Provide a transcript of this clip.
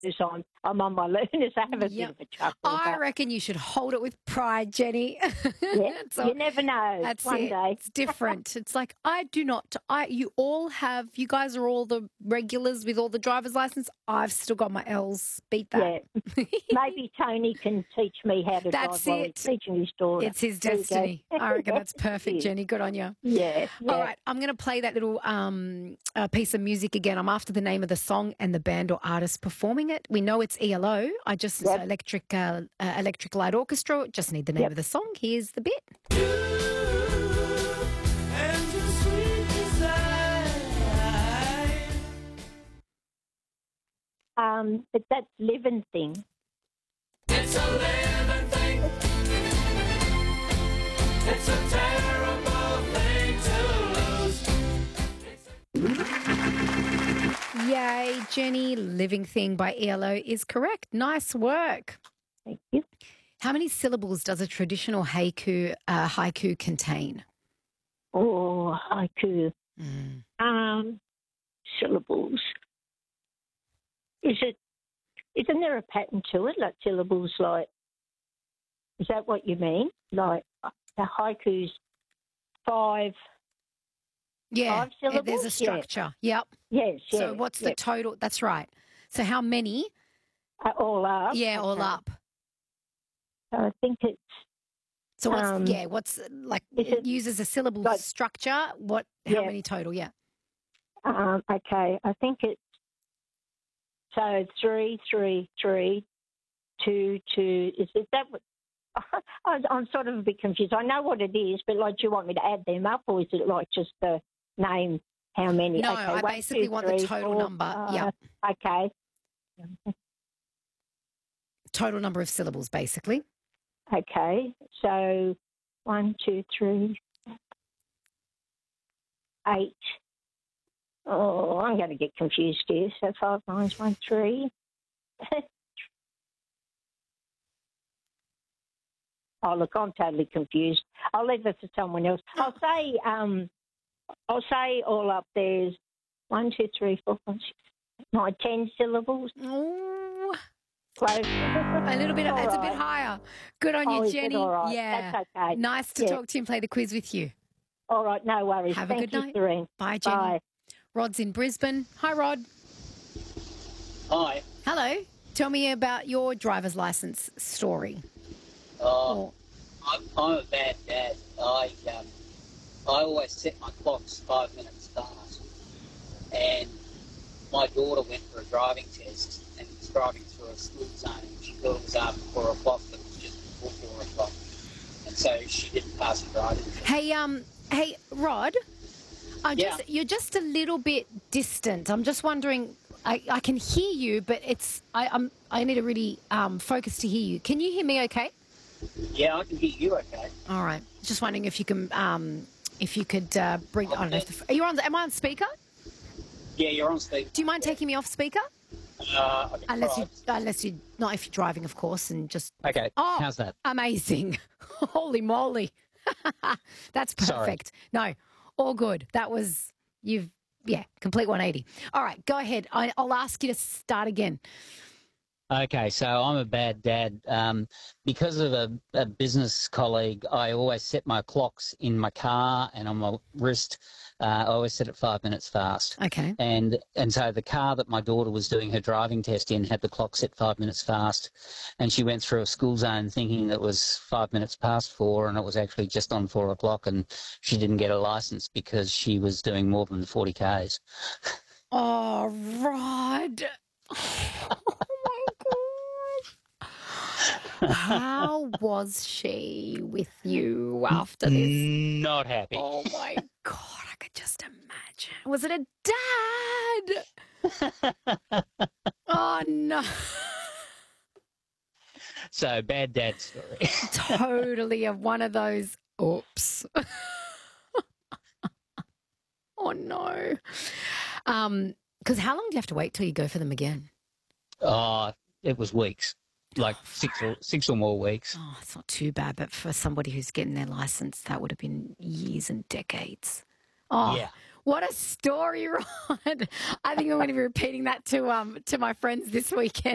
I'm on my learners. I have a bit Yep. of a chuckle. I but reckon you should hold it with pride, Jenny. yeah, That's all. you never know. That's One it. day. It's different. It's like you guys are all the regulars with all the driver's license. I've still got my L's. Beat that. Yeah. Maybe Tony can teach me how to That's drive while he's it. teaching his daughter. It's his There you go. destiny. I reckon that's perfect, It is. Jenny. Good on you. Yeah. All right, I'm going to play that little piece of music again. I'm after the name of the song and the band or artist performing it. We know it's ELO. So Electric Light Orchestra. Just need the name of the song. Here's the bit. But that's living thing. It's a living thing. It's a terrible thing to lose. Yay, Jenny. Living Thing by ELO is correct. Nice work. Thank you. How many syllables does a traditional haiku contain? Oh, haiku. Syllables. Isn't there a pattern to it? Like syllables, is that what you mean? Like the haiku's five syllables? There's a structure. Yep. Yes. So what's the total? That's right. So how many? All up. Yeah, all Okay. up. I think it's. So it uses a syllable structure. How many total? Yeah. Okay, I think it's. So 3, 3, 3, 2, 2. Is that what? I'm sort of a bit confused. I know what it is, but do you want me to add them up, or is it just the name? How many? No, okay, I basically want the total number. Yeah. Okay. Total number of syllables, basically. Okay. So 1, 2, 3, 8. Oh, I'm going to get confused here. So 5, 9, 1, 3. Oh, look, I'm totally confused. I'll leave it to someone else. I'll say all up there's 1, 2, 3, 4, 5, 6, 9, 10 syllables. Oh, Close. a little bit. It's a bit higher. Good on you, is it Jenny. all right? Yeah. That's okay. Nice to talk to you and play the quiz with you. All right, no worries. Have a Thank good you, night. Serene. Bye, Jenny. Bye. Rod's in Brisbane. Hi, Rod. Hi. Hello. Tell me about your driver's license story. I'm a bad dad. I always set my clocks 5 minutes fast. And my daughter went for a driving test and was driving through a school zone. She thought it was after 4 o'clock, but it was just before 4 o'clock. And so she didn't pass the driving test. Hey, Rod. You're just a little bit distant. I'm just wondering. I can hear you, but I need to really focus to hear you. Can you hear me? Okay. Yeah, I can hear you. Okay. All right. Just wondering if you can, bring. I don't know. Are you on? Am I on speaker? Yeah, you're on speaker. Do you mind taking me off speaker? Unless you, not if you're driving, of course, and just. Okay. Oh, how's that? Amazing! Holy moly, that's perfect. No, all good. That was complete 180. All right, go ahead. I'll ask you to start again. Okay, so I'm a bad dad. Because of a business colleague, I always set my clocks in my car and on my wrist. I always set it 5 minutes fast. Okay. And so the car that my daughter was doing her driving test in had the clock set 5 minutes fast. And she went through a school zone thinking that it was 5 minutes past 4 and it was actually just on 4 o'clock, and she didn't get a license because she was doing more than 40 Ks. Oh, Rod. How was she with you after this? Not happy. Oh, my God. I could just imagine. Was it a dad? Oh, no. So, bad dad story. Totally one of those, oops. Oh, no. Because how long do you have to wait till you go for them again? It was weeks. Like six or more weeks. Oh, it's not too bad, but for somebody who's getting their license, that would have been years and decades. Oh, yeah. What a story, Rod. I think I'm going to be repeating that to my friends this weekend.